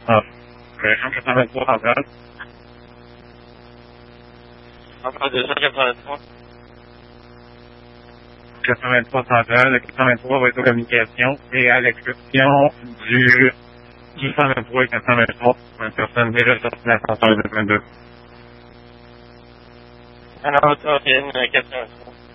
Ah, région 83 centrale. Enfin, 283. 83 centrale, le 423 va être aux communications et à l'exception du 223 et 423, une personne déjà sortie de l'ascenseur de 22. Alors, ok, 483.